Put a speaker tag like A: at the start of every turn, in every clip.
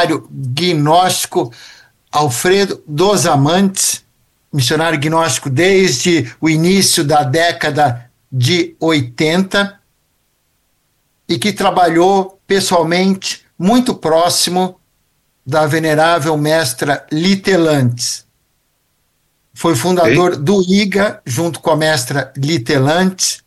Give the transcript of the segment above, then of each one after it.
A: missionário gnóstico Alfredo dos Amantes, missionário gnóstico desde o início da década de 80 e que trabalhou pessoalmente muito próximo da venerável mestra Litelantes. Foi fundador do IGA, junto com a mestra Litelantes,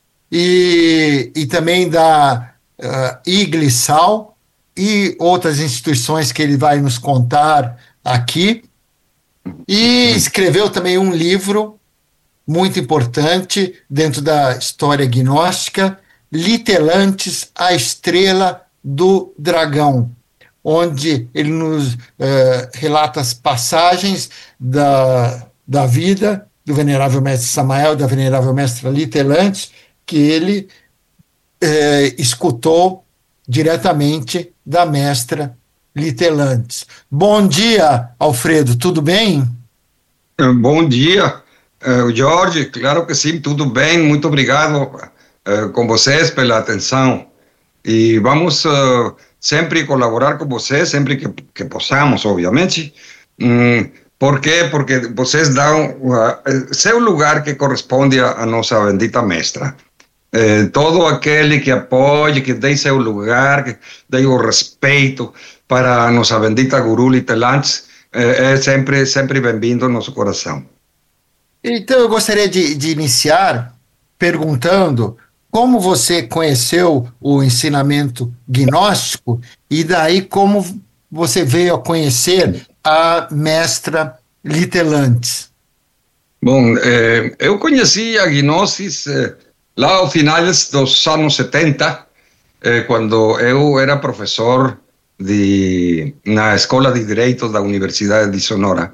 A: e também da Iglesal e outras instituições que ele vai nos contar aqui. E escreveu também um livro muito importante dentro da história gnóstica, Litelantes, a Estrela do Dragão, onde ele nos relata as passagens da vida do venerável mestre Samael, da venerável mestra Litelantes, que ele escutou diretamente da mestra Litelantes. Bom dia, Alfredo, tudo bem?
B: Bom dia, Jorge, claro que sim, tudo bem, muito obrigado com vocês pela atenção e vamos sempre colaborar com vocês, sempre que possamos, obviamente. Por quê? Porque vocês dão seu lugar que corresponde à nossa bendita mestra. Todo aquele que apoie, que dê seu lugar, que dê o respeito para a nossa bendita Guru Litelantes, é sempre bem-vindo ao nosso coração.
A: Então eu gostaria de iniciar perguntando como você conheceu o ensinamento gnóstico e daí como você veio a conhecer a mestra Litelantes.
B: Bom, eu conheci a Gnosis lá ao finais dos anos 70, quando eu era professor na Escola de Direito da Universidade de Sonora.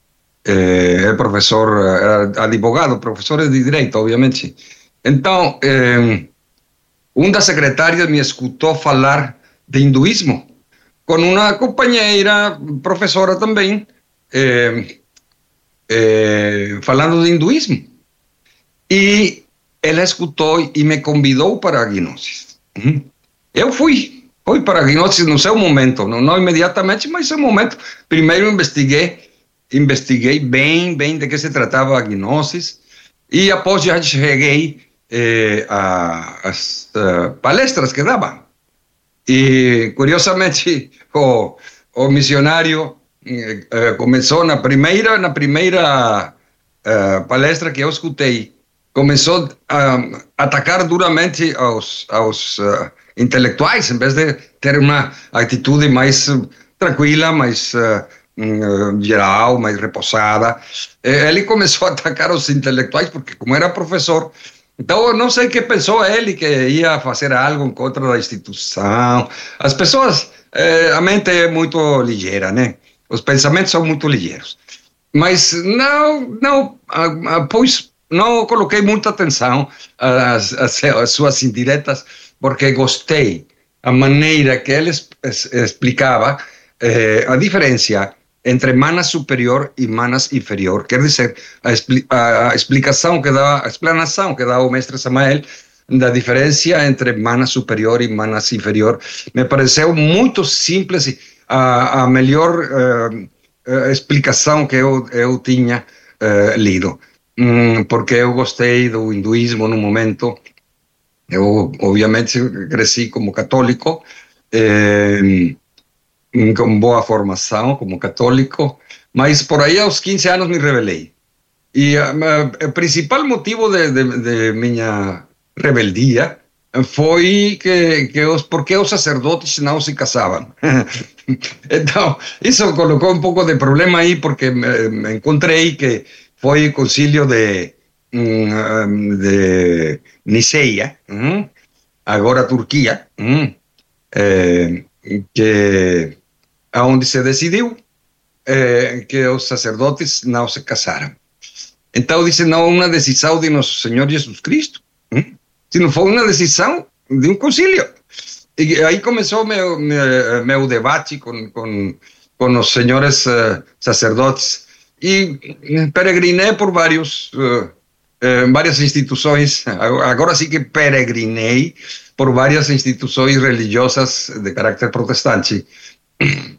B: Era advogado, professor de Direito, obviamente. Então, uma das secretárias me escutou falar de hinduísmo, com uma companheira, professora também, falando de hinduísmo. E ela escutou e me convidou para a Gnosis. Eu fui para a Gnosis no seu momento, não imediatamente, mas no seu momento. Primeiro investiguei bem de que se tratava a Gnosis, e após já cheguei às palestras que dava. E, curiosamente, o missionário começou na primeira palestra que eu escutei, começou a atacar duramente aos intelectuais, em vez de ter uma atitude mais tranquila, mais geral, mais repousada. Ele começou a atacar os intelectuais, porque como era professor, então eu não sei o que pensou ele, que ia fazer algo contra a instituição. As pessoas, a mente é muito ligeira, né? Os pensamentos são muito ligeiros. Mas pois não coloquei muita atenção às suas indiretas, porque gostei a maneira que ele explicava a diferença entre manas superior e manas inferior. Quer dizer, a explanação que dá o mestre Samael da diferença entre manas superior e manas inferior me pareceu muito simples, a melhor explicação que eu tinha lido. Porque eu gostei do hinduísmo no momento. Eu, obviamente, cresci como católico, com boa formação como católico, mas por aí aos 15 anos me rebelei. E o principal motivo de minha rebeldia foi porque os sacerdotes não se casavam. Então, isso colocou um pouco de problema aí, porque me encontrei que foi o concílio de Niceia, agora Turquia, onde se decidiu que os sacerdotes não se casaram. Então, disse, não uma decisão de Nosso Senhor Jesus Cristo, sino foi uma decisão de um concílio. E aí começou meu debate com os senhores sacerdotes, e peregrinei por várias instituições. Agora sim que peregrinei por várias instituições religiosas de caráter protestante.